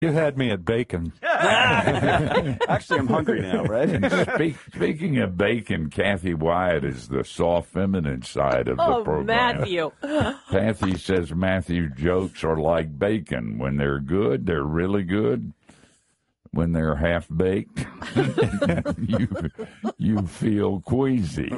You had me at bacon. Actually, I'm hungry now, right? And speaking of bacon, Kathy Wyatt is the soft feminine side of the program. Matthew. Kathy says Matthew's jokes are like bacon. When they're good, they're really good. When they're half-baked, you feel queasy.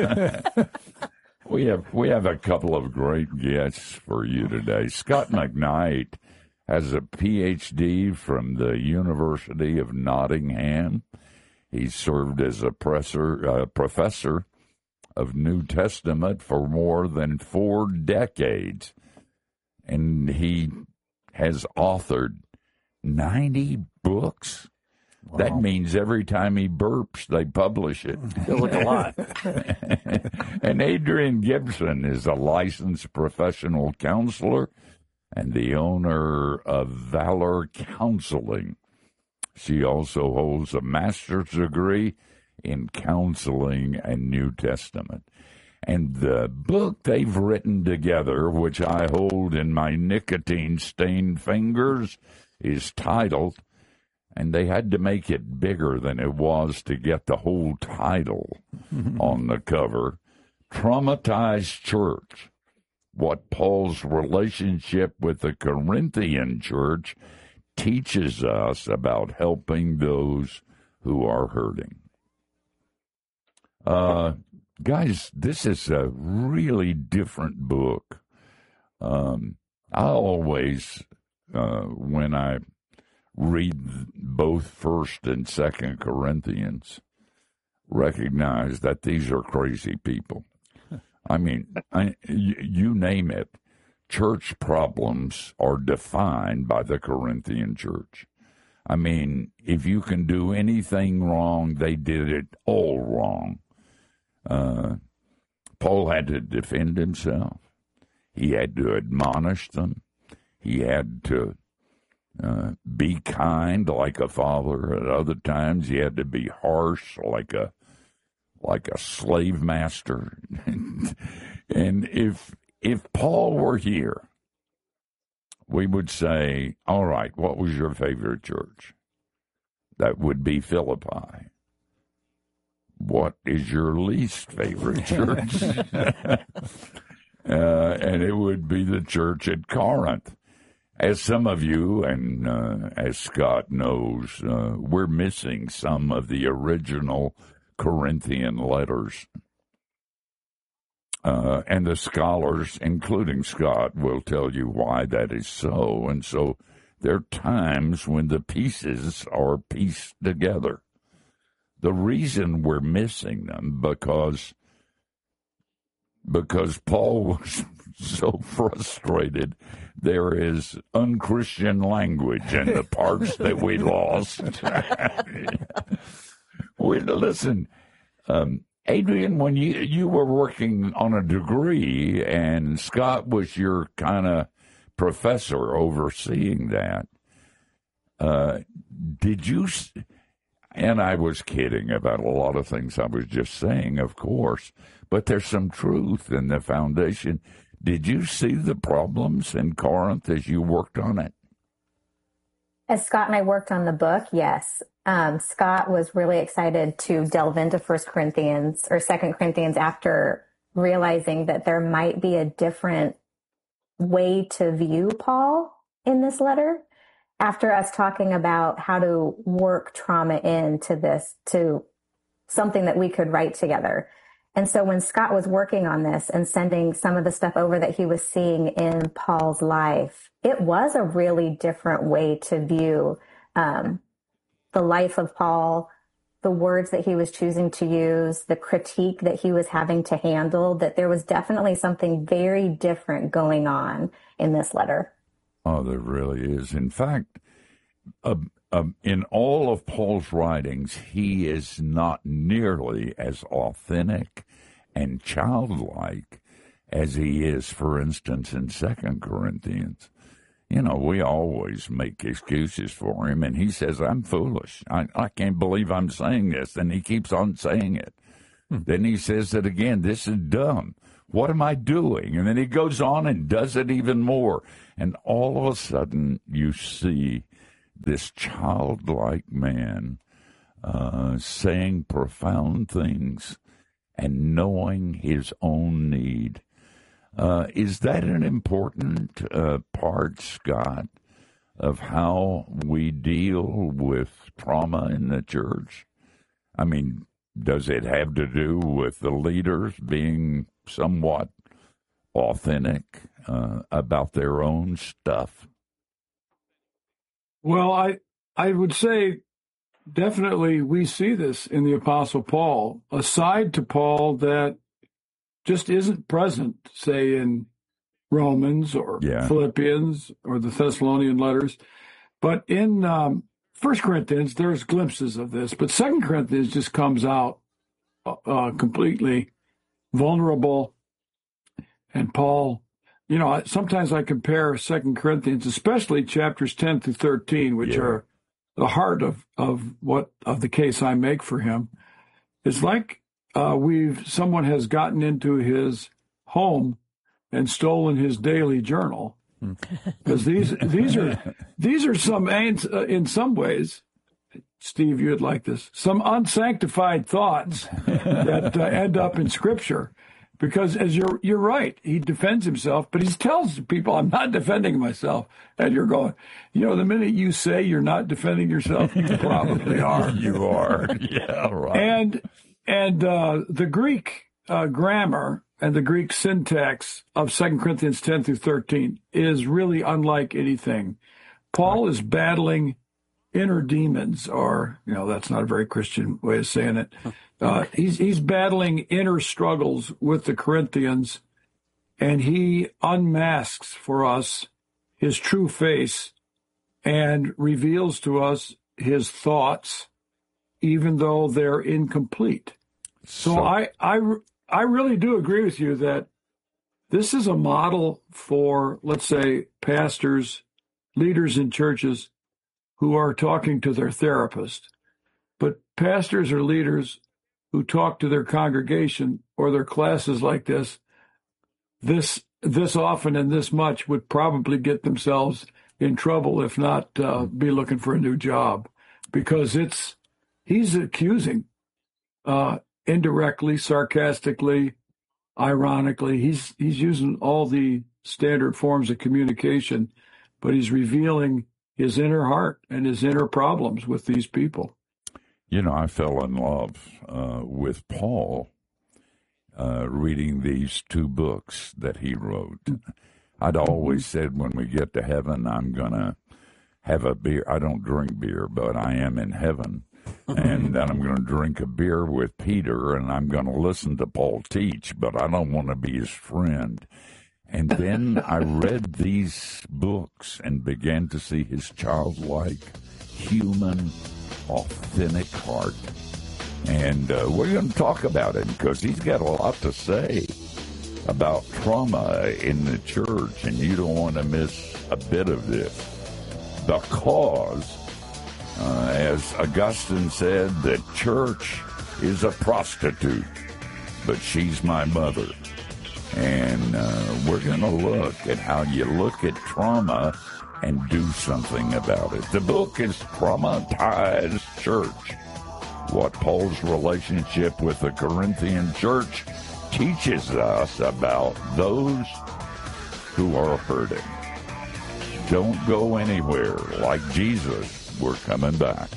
We have a couple of great guests for you today. Scot McKnight has a Ph.D. from the University of Nottingham. He served as a professor of New Testament for more than 4 decades, and he has authored 90 books. Wow. That means every time he burps, they publish it. Feels like a lot. And Adrienne Gibson is a licensed professional counselor and the owner of Valor Counseling. She also holds a master's degree in counseling and New Testament. And the book they've written together, which I hold in my nicotine-stained fingers, is titled, and they had to make it bigger than it was to get the whole title on the cover, Traumatized Church, What Paul's Relationship with the Corinthian Church Teaches Us About Helping Those Who Are Hurting. Guys, this is a really different book. I always, when I read both 1st and 2nd Corinthians, recognize that these are crazy people. I mean, you name it. Church problems are defined by the Corinthian church. I mean, if you can do anything wrong, they did it all wrong. Paul had to defend himself. He had to admonish them. He had to be kind like a father. At other times, he had to be harsh like a slave master. And if Paul were here, we would say, all right, what was your favorite church? That would be Philippi. What is your least favorite church? And it would be the church at Corinth. As some of you, and as Scott knows, we're missing some of the original Corinthian letters. And the scholars, including Scott, will tell you why that is so. And so there are times when the pieces are pieced together. The reason we're missing them, because Paul was so frustrated, there is unchristian language in the parts that we lost. Listen, Adrienne, when you were working on a degree and Scott was your kind of professor overseeing that, did you, and I was kidding about a lot of things I was just saying, of course, but there's some truth in the foundation. Did you see the problems in Corinth as you worked on it? As Scott and I worked on the book, yes. Scott was really excited to delve into 1 Corinthians or 2 Corinthians after realizing that there might be a different way to view Paul in this letter. After us talking about how to work trauma into this, to something that we could write together. And so when Scott was working on this and sending some of the stuff over that he was seeing in Paul's life, it was a really different way to view the life of Paul, the words that he was choosing to use, the critique that he was having to handle, that there was definitely something very different going on in this letter. Oh, there really is. In fact, in all of Paul's writings, he is not nearly as authentic and childlike as he is, for instance, in 2 Corinthians. You know, we always make excuses for him, and he says, I'm foolish. I can't believe I'm saying this, and he keeps on saying it. Then he says it again, this is dumb. What am I doing? And then he goes on and does it even more. And all of a sudden, you see this childlike man saying profound things and knowing his own need. Is that an important part, Scott, of how we deal with trauma in the church? I mean, does it have to do with the leaders being somewhat authentic about their own stuff? Well, I would say definitely we see this in the Apostle Paul, a side to Paul that just isn't present, say, in Romans or Philippians or the Thessalonian letters. But in 1 Corinthians, there's glimpses of this. But 2 Corinthians just comes out completely vulnerable. And Paul, sometimes I compare 2 Corinthians, especially chapters 10 through 13, which are the heart of the case I make for him. It's like someone has gotten into his home and stolen his daily journal, because these are some, in some ways, Steve, you'd like this, some unsanctified thoughts that end up in Scripture. Because as you're right, he defends himself, but he tells people, "I'm not defending myself." And you're going, the minute you say you're not defending yourself, you probably are. You are, yeah, right. And the Greek grammar and the Greek syntax of 2 Corinthians 10 through 13 is really unlike anything. Paul is battling inner demons, or, that's not a very Christian way of saying it. He's battling inner struggles with the Corinthians, and he unmasks for us his true face and reveals to us his thoughts, even though they're incomplete. So I really do agree with you that this is a model for, let's say, pastors, leaders in churches who are talking to their therapist. But pastors or leaders who talk to their congregation or their classes like this often and this much would probably get themselves in trouble, if not be looking for a new job, because he's accusing indirectly, sarcastically, ironically. He's using all the standard forms of communication, but he's revealing his inner heart and his inner problems with these people. I fell in love with Paul reading these two books that he wrote. I'd always said when we get to heaven, I'm going to have a beer. I don't drink beer, but I am in heaven. And then I'm going to drink a beer with Peter, and I'm going to listen to Paul teach, but I don't want to be his friend. And then I read these books and began to see his childlike, human, authentic heart. And we're going to talk about it because he's got a lot to say about trauma in the church, and you don't want to miss a bit of this. Because, as Augustine said, the church is a prostitute, but she's my mother. And we're going to look at how you look at trauma and do something about it. The book is Traumatized Church, what Paul's relationship with the Corinthian church teaches us about those who are hurting. Don't go anywhere. Like Jesus, we're coming back.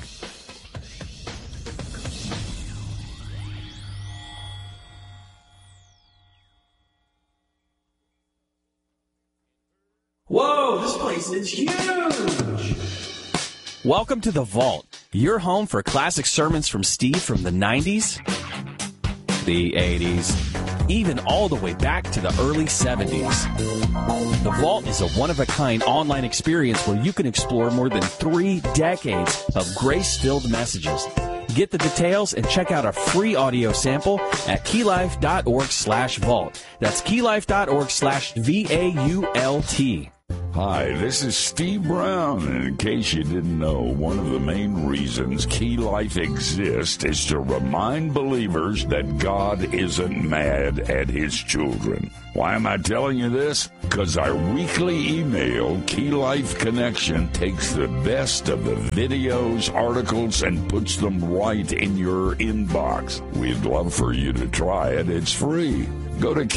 Whoa, this place is huge! Welcome to The Vault, your home for classic sermons from Steve from the 90s, the 80s, even all the way back to the early 70s. The Vault is a one-of-a-kind online experience where you can explore more than 3 decades of grace-filled messages. Get the details and check out a free audio sample at keylife.org/vault. That's keylife.org/VAULT. Hi, this is Steve Brown, and in case you didn't know, one of the main reasons Key Life exists is to remind believers that God isn't mad at His children. Why am I telling you this? Because our weekly email, Key Life Connection, takes the best of the videos, articles, and puts them right in your inbox. We'd love for you to try it. It's free. Go to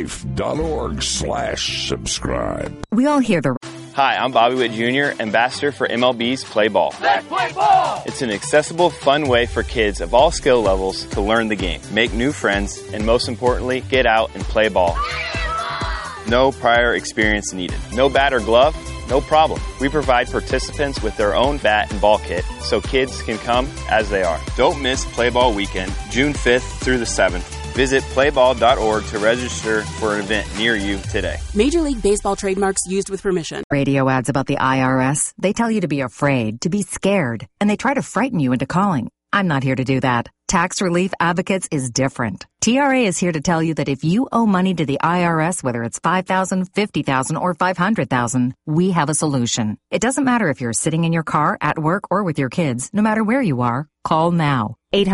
keylife.org/subscribe. We all hear the... Hi, I'm Bobby Witt Jr., ambassador for MLB's Play Ball. Let's play ball! It's an accessible, fun way for kids of all skill levels to learn the game, make new friends, and most importantly, get out and play ball. No prior experience needed. No bat or glove? No problem. We provide participants with their own bat and ball kit so kids can come as they are. Don't miss Play Ball Weekend, June 5th through the 7th. Visit playball.org to register for an event near you today. Major League Baseball trademarks used with permission. Radio ads about the IRS. They tell you to be afraid, to be scared, and they try to frighten you into calling. I'm not here to do that. Tax Relief Advocates is different. TRA is here to tell you that if you owe money to the IRS, whether it's $5,000, $50,000, or $500,000, we have a solution. It doesn't matter if you're sitting in your car, at work, or with your kids. No matter where you are, call now.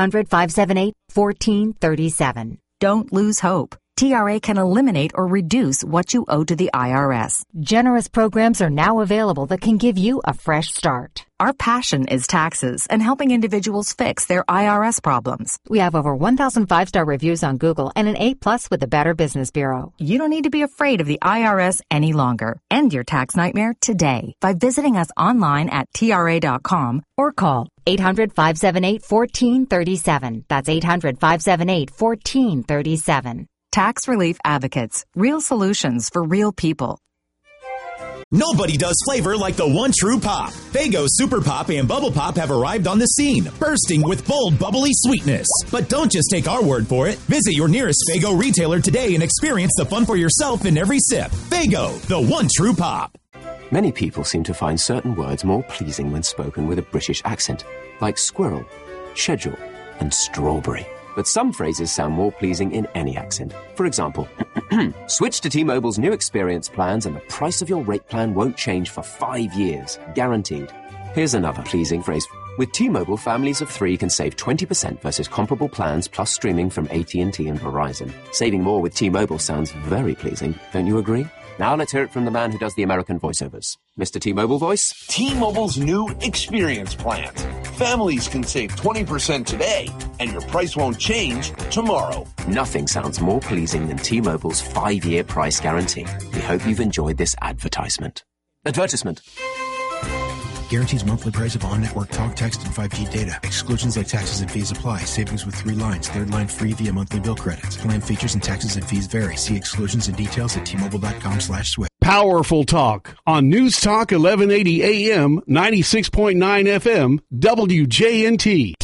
800-578-1437. Don't lose hope. TRA can eliminate or reduce what you owe to the IRS. Generous programs are now available that can give you a fresh start. Our passion is taxes and helping individuals fix their IRS problems. We have over 1,000 5-star reviews on Google and an A+ with the Better Business Bureau. You don't need to be afraid of the IRS any longer. End your tax nightmare today by visiting us online at TRA.com or call 800-578-1437. That's 800-578-1437. Tax Relief Advocates. Real solutions for real people. Nobody does flavor like the one true pop. Faygo Super Pop and Bubble Pop have arrived on the scene, bursting with bold, bubbly sweetness. But don't just take our word for it. Visit your nearest Faygo retailer today and experience the fun for yourself in every sip. Faygo, the one true pop. Many people seem to find certain words more pleasing when spoken with a British accent, like squirrel, schedule, and strawberry. But some phrases sound more pleasing in any accent. For example, switch to T-Mobile's new experience plans and the price of your rate plan won't change for 5 years, guaranteed. Here's another pleasing phrase. With T-Mobile, families of 3 can save 20% versus comparable plans plus streaming from AT&T and Verizon. Saving more with T-Mobile sounds very pleasing, don't you agree? Now let's hear it from the man who does the American voiceovers. Mr. T-Mobile voice? T-Mobile's new experience plans. Families can save 20% today, and your price won't change tomorrow. Nothing sounds more pleasing than T-Mobile's 5-year price guarantee. We hope you've enjoyed this advertisement. Advertisement. Guarantees monthly price of on-network talk, text, and 5G data. Exclusions like taxes and fees apply. Savings with 3 lines. 3rd line free via monthly bill credits. Plan features and taxes and fees vary. See exclusions and details at T-Mobile.com/switch. Powerful Talk on News Talk 1180 AM, 96.9 FM, WJNT.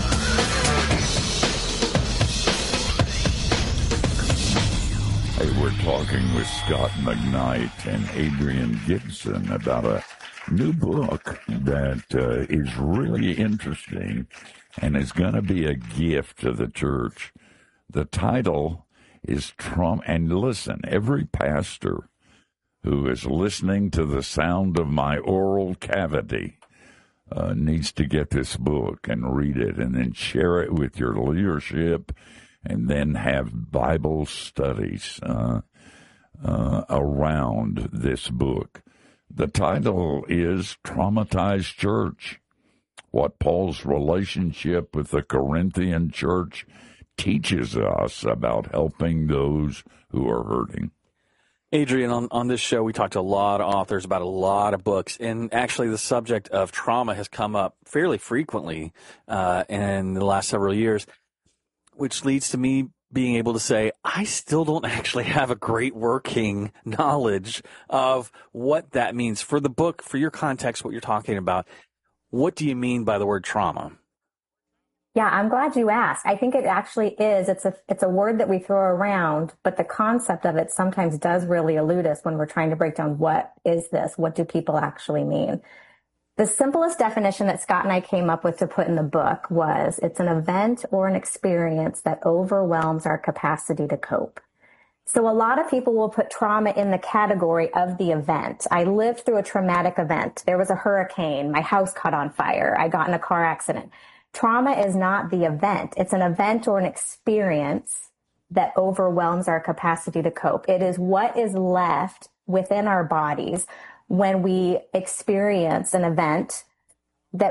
Hey, we're talking with Scott McKnight and Adrian Gibson about a new book that is really interesting and is going to be a gift to the church. The title is Trauma. And listen, every pastor who is listening to the sound of my oral cavity needs to get this book and read it and then share it with your leadership and then have Bible studies around this book. The title is Traumatized Church, What Paul's Relationship with the Corinthian Church Teaches Us About Helping Those Who Are Hurting. Adrian, on this show, we talked to a lot of authors about a lot of books, and actually the subject of trauma has come up fairly frequently in the last several years, which leads to me being able to say, I still don't actually have a great working knowledge of what that means. For the book, for your context, what you're talking about, what do you mean by the word trauma? Yeah, I'm glad you asked. I think it actually is. It's a word that we throw around, but the concept of it sometimes does really elude us when we're trying to break down what is this? What do people actually mean? The simplest definition that Scott and I came up with to put in the book was it's an event or an experience that overwhelms our capacity to cope. So a lot of people will put trauma in the category of the event. I lived through a traumatic event. There was a hurricane. My house caught on fire. I got in a car accident. Trauma is not the event. It's an event or an experience that overwhelms our capacity to cope. It is what is left within our bodies when we experience an event